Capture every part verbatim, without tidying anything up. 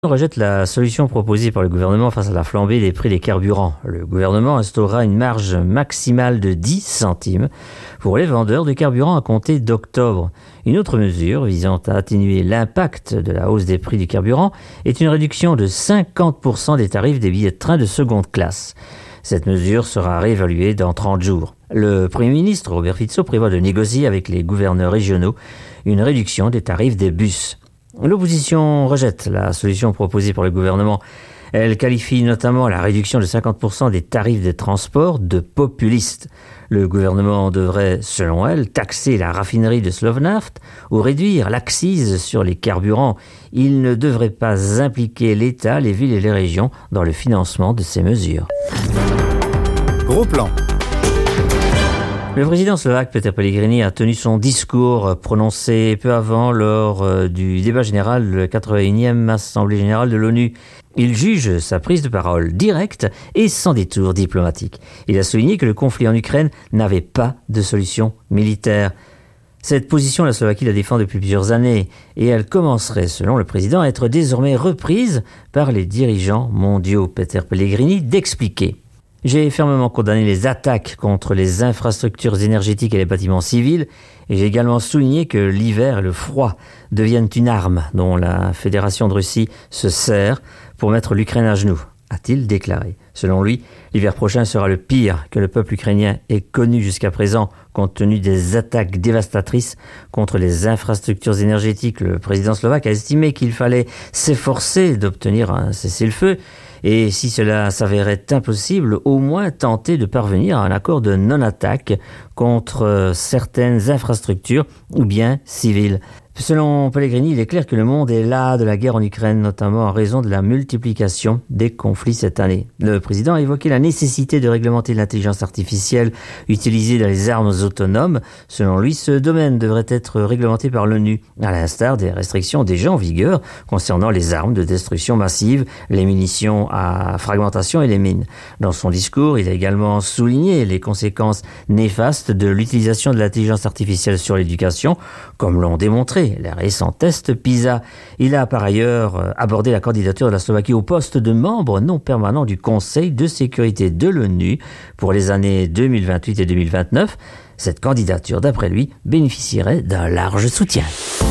On rejette la solution proposée par le gouvernement face à la flambée des prix des carburants. Le gouvernement instaurera une marge maximale de dix centimes pour les vendeurs de carburant à compter d'octobre. Une autre mesure visant à atténuer l'impact de la hausse des prix du carburant est une réduction de cinquante pour cent des tarifs des billets de train de seconde classe. Cette mesure sera réévaluée dans trente jours. Le Premier ministre, Robert Fico, prévoit de négocier avec les gouverneurs régionaux une réduction des tarifs des bus. L'opposition rejette la solution proposée par le gouvernement. Elle qualifie notamment la réduction de cinquante pour cent des tarifs de transport de populiste. Le gouvernement devrait, selon elle, taxer la raffinerie de Slovnaft ou réduire l'accise sur les carburants. Il ne devrait pas impliquer l'État, les villes et les régions dans le financement de ces mesures. Gros plan. Le président slovaque Peter Pellegrini a tenu son discours prononcé peu avant lors du débat général de la quatre-vingt-unième Assemblée générale de l'ONU. Il juge sa prise de parole directe et sans détour diplomatique. Il a souligné que le conflit en Ukraine n'avait pas de solution militaire. Cette position, la Slovaquie la défend depuis plusieurs années et elle commencerait, selon le président, à être désormais reprise par les dirigeants mondiaux. Peter Pellegrini d'expliquer. J'ai fermement condamné les attaques contre les infrastructures énergétiques et les bâtiments civils et j'ai également souligné que l'hiver et le froid deviennent une arme dont la Fédération de Russie se sert pour mettre l'Ukraine à genoux, a-t-il déclaré. Selon lui, l'hiver prochain sera le pire que le peuple ukrainien ait connu jusqu'à présent compte tenu des attaques dévastatrices contre les infrastructures énergétiques. Le président slovaque a estimé qu'il fallait s'efforcer d'obtenir un cessez-le-feu et si cela s'avérait impossible, au moins tenter de parvenir à un accord de non-attaque contre certaines infrastructures ou biens civils. Selon Pellegrini, il est clair que le monde est las de la guerre en Ukraine, notamment en raison de la multiplication des conflits cette année. Le président a évoqué la nécessité de réglementer l'intelligence artificielle utilisée dans les armes autonomes. Selon lui, ce domaine devrait être réglementé par l'ONU, à l'instar des restrictions déjà en vigueur concernant les armes de destruction massive, les munitions à fragmentation et les mines. Dans son discours, il a également souligné les conséquences néfastes de l'utilisation de l'intelligence artificielle sur l'éducation, comme l'ont démontré les récents tests PISA. Il a par ailleurs abordé la candidature de la Slovaquie au poste de membre non permanent du Conseil de sécurité de l'ONU pour les années deux mille vingt-huit et deux mille vingt-neuf. Cette candidature, d'après lui, bénéficierait d'un large soutien.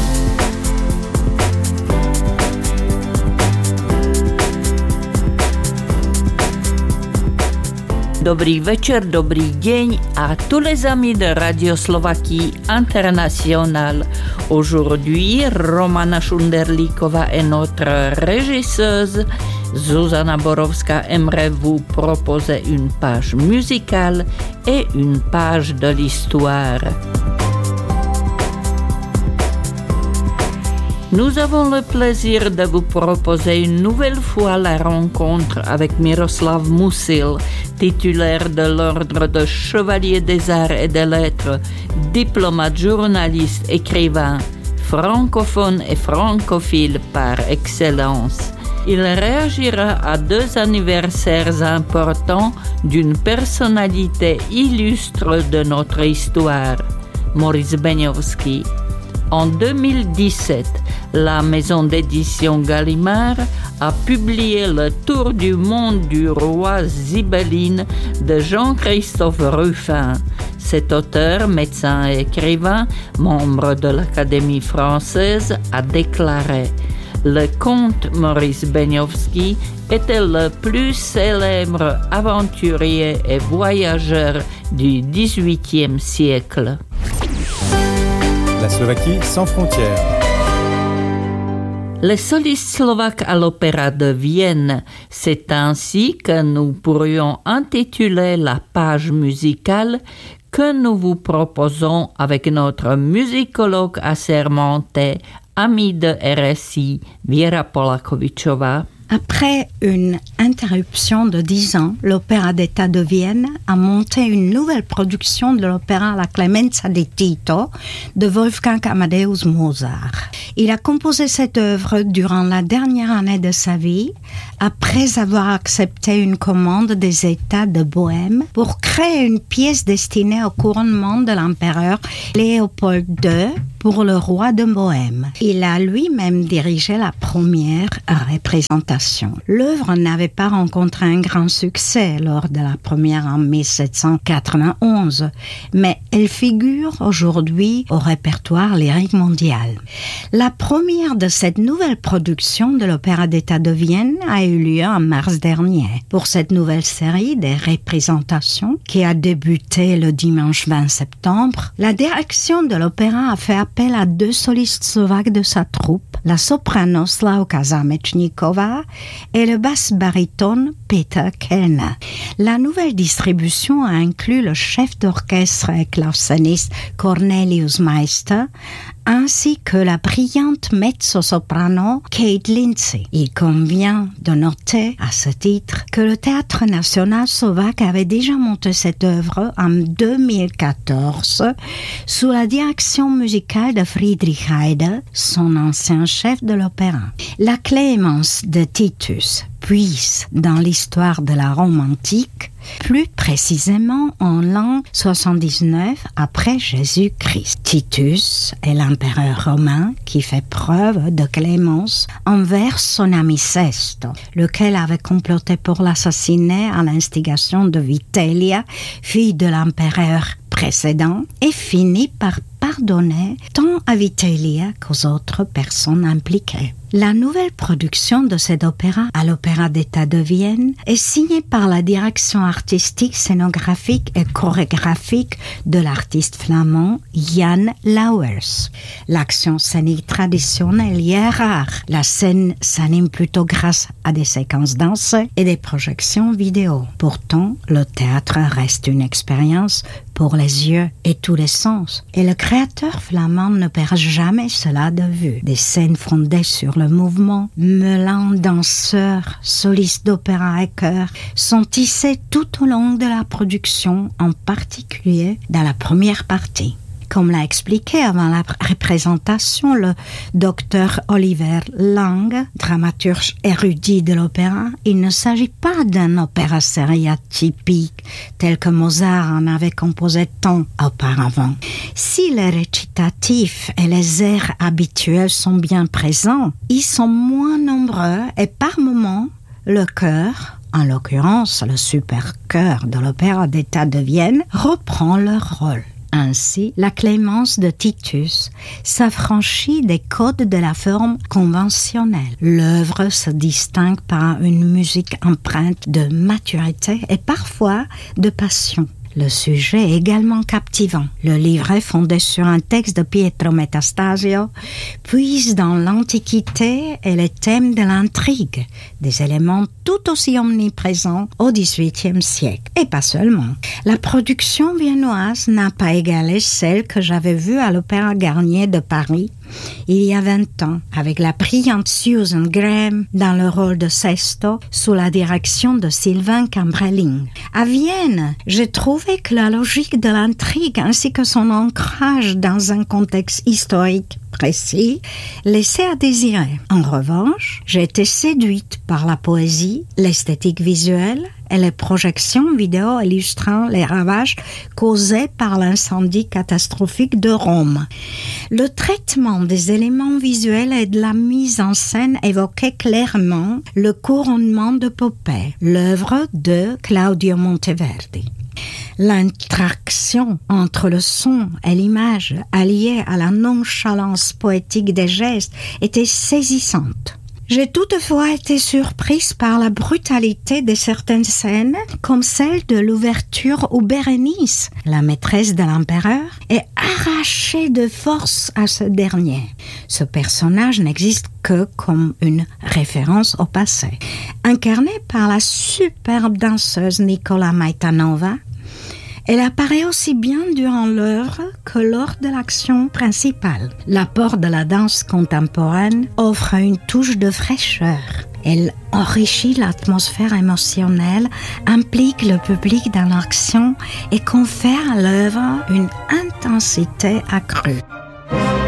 Dobrý večer, dobrý deň à tous les amis de Radio Slovaquie International. Aujourd'hui, Romana Šunderlíková est notre régisseuse. Zuzana Borovská aimerait vous proposer une page musicale et une page de l'histoire. Nous avons le plaisir de vous proposer une nouvelle fois la rencontre avec Miroslav Musil, titulaire de l'ordre de Chevalier des Arts et des Lettres, diplomate, journaliste, écrivain, francophone et francophile par excellence. Il réagira à deux anniversaires importants d'une personnalité illustre de notre histoire, Maurice Beňovský. En deux mille dix-sept, la maison d'édition Gallimard a publié Le Tour du monde du roi Zibelline de Jean-Christophe Ruffin. Cet auteur, médecin et écrivain, membre de l'Académie française, a déclaré « Le comte Maurice Beňovský était le plus célèbre aventurier et voyageur du dix-huitième siècle. » La Slovaquie sans frontières. Les solistes slovaques à l'Opéra de Vienne, c'est ainsi que nous pourrions intituler la page musicale que nous vous proposons avec notre musicologue assermentée, amie de R S I, Viera Polakovičová. Après une interruption de dix ans, l'Opéra d'État de Vienne a monté une nouvelle production de l'opéra La Clemenza di Tito de Wolfgang Amadeus Mozart. Il a composé cette œuvre durant la dernière année de sa vie, après avoir accepté une commande des États de Bohême pour créer une pièce destinée au couronnement de l'empereur Léopold deux pour le roi de Bohême. Il a lui-même dirigé la première représentation. L'œuvre n'avait pas rencontré un grand succès lors de la première en mille sept cent quatre-vingt-onze, mais elle figure aujourd'hui au répertoire lyrique mondial. La première de cette nouvelle production de l'Opéra d'État de Vienne a eu lieu en mars dernier. Pour cette nouvelle série des représentations qui a débuté le dimanche vingt septembre, la direction de l'opéra a fait appel à deux solistes slovaques de sa troupe, la soprano Slavka Zamečníková et le basse-baryton Peter Kellner. La nouvelle distribution a inclus le chef d'orchestre et claveciniste Cornelius Meister, ainsi que la brillante mezzo-soprano Kate Lindsay. Il convient de noter à ce titre que le Théâtre national slovaque avait déjà monté cette œuvre en deux mille quatorze sous la direction musicale de Friedrich Heider, son ancien chef de l'opéra. La Clémence de Titus puise dans l'histoire de la Rome antique, plus précisément en l'an soixante-dix-neuf après Jésus-Christ. Titus est l'empereur romain qui fait preuve de clémence envers son ami Sesto, lequel avait comploté pour l'assassiner à l'instigation de Vitellia, fille de l'empereur précédent, et finit par pardonner tant à Vitellia qu'aux autres personnes impliquées. La nouvelle production de cet opéra à l'Opéra d'État de Vienne est signée par la direction artistique, scénographique et chorégraphique de l'artiste flamand Jan Lauwers. L'action scénique traditionnelle y est rare. La scène s'anime plutôt grâce à des séquences dansées et des projections vidéo. Pourtant, le théâtre reste une expérience pour les yeux et tous les sens. Et le créateur flamand ne perd jamais cela de vue. Des scènes fondées sur le mouvement, mêlant danseurs, solistes d'opéra et chœurs, sont tissées tout au long de la production, en particulier dans la première partie. Comme l'a expliqué avant la représentation le docteur Oliver Lang, dramaturge érudit de l'opéra, il ne s'agit pas d'un opéra seria typique tel que Mozart en avait composé tant auparavant. Si les récitatifs et les airs habituels sont bien présents, ils sont moins nombreux et par moments, le chœur, en l'occurrence le super chœur de l'Opéra d'État de Vienne, reprend leur rôle. Ainsi, la Clémence de Titus s'affranchit des codes de la forme conventionnelle. L'œuvre se distingue par une musique empreinte de maturité et parfois de passion. Le sujet est également captivant. Le livret, fondé sur un texte de Pietro Metastasio, puise dans l'Antiquité et les thèmes de l'intrigue, des éléments tout aussi omniprésents au dix-huitième siècle. Et pas seulement. La production viennoise n'a pas égalé celle que j'avais vue à l'Opéra Garnier de Paris il y a vingt ans, avec la brillante Susan Graham dans le rôle de Sesto, sous la direction de Sylvain Cambrelling. À Vienne, j'ai trouvé que la logique de l'intrigue ainsi que son ancrage dans un contexte historique précis laissait à désirer. En revanche, j'ai été séduite par la poésie, l'esthétique visuelle et les projections vidéo illustrant les ravages causés par l'incendie catastrophique de Rome. Le traitement des éléments visuels et de la mise en scène évoquait clairement le couronnement de Poppée, l'œuvre de Claudio Monteverdi. L'interaction entre le son et l'image, alliée à la nonchalance poétique des gestes, était saisissante. J'ai toutefois été surprise par la brutalité de certaines scènes, comme celle de l'ouverture où Bérénice, la maîtresse de l'empereur, est arrachée de force à ce dernier. Ce personnage n'existe que comme une référence au passé. Incarnée par la superbe danseuse Nicola Maitanova, elle apparaît aussi bien durant l'œuvre que lors de l'action principale. L'apport de la danse contemporaine offre une touche de fraîcheur. Elle enrichit l'atmosphère émotionnelle, implique le public dans l'action et confère à l'œuvre une intensité accrue.